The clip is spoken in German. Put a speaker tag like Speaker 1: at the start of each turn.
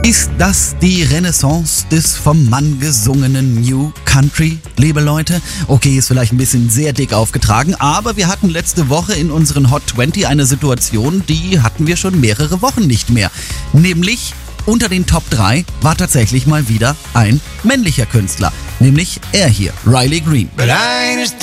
Speaker 1: Ist das die Renaissance des vom Mann gesungenen New Country, liebe Leute? Okay, ist vielleicht ein bisschen sehr dick aufgetragen, aber wir hatten letzte Woche in unseren Hot 20 eine Situation, die hatten wir schon mehrere Wochen nicht mehr. Nämlich unter den Top 3 war tatsächlich mal wieder ein männlicher Künstler. Nämlich er hier, Riley Green.
Speaker 2: But I understand